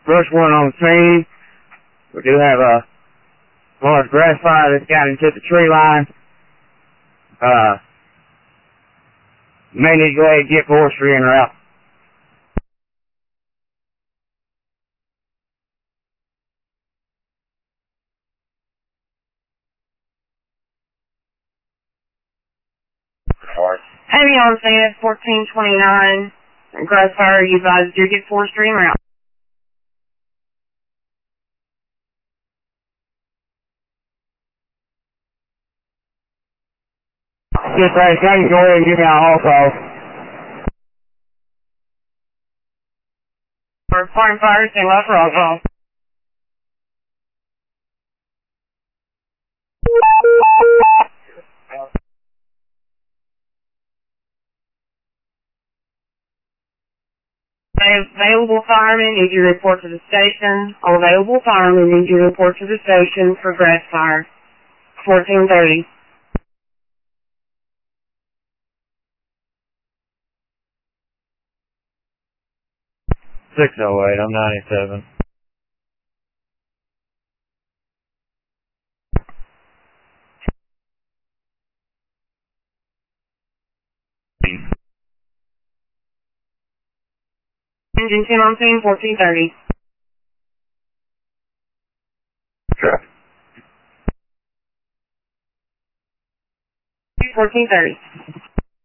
First one on the scene. We do have a large grass fire that's got into the tree line. May need to go ahead and get forestry in route. Heavy on scene at 1429. Grass fire, you advise do get forestry en route. Yes, thanks. Now you can go ahead and give me a haul call. For farm fire, stand left for all call. Available firemen need you to report to the station. All available firemen need you to report to the station for grass fire. 1430. 608, I'm 97. Engine 10 on scene, 1430. Traffic. 1430.